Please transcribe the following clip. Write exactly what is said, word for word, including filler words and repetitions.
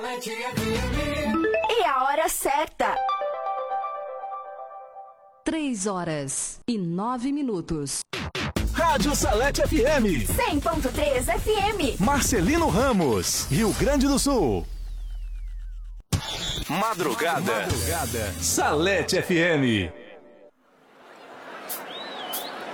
E a hora certa. Três horas e nove minutos. Rádio Salete F M. cem ponto três F M. Marcelino Ramos, Rio Grande do Sul. Madrugada. Madrugada. Salete F M.